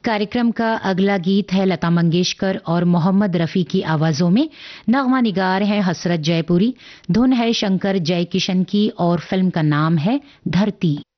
कार्यक्रम का अगला गीत है लता मंगेशकर और मोहम्मद रफ़ी की आवाज़ों में। नगमा निगार है हसरत जयपुरी, धुन है शंकर जयकिशन की और फिल्म का नाम है धरती।